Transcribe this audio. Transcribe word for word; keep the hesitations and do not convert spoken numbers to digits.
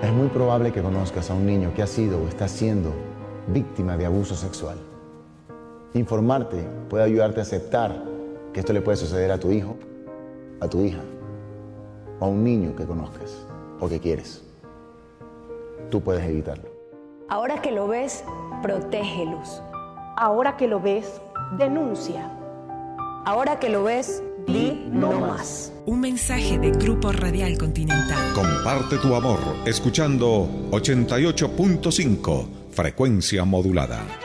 Es muy probable que conozcas a un niño que ha sido o está siendo víctima de abuso sexual. Informarte puede ayudarte a aceptar que esto le puede suceder a tu hijo, a tu hija, o a un niño que conozcas o que quieres. Tú puedes evitarlo. Ahora que lo ves, protégelos. Ahora que lo ves, denuncia. Ahora que lo ves, di no más. Un mensaje de Grupo Radial Continental. Comparte tu amor escuchando ochenta y ocho punto cinco, frecuencia modulada.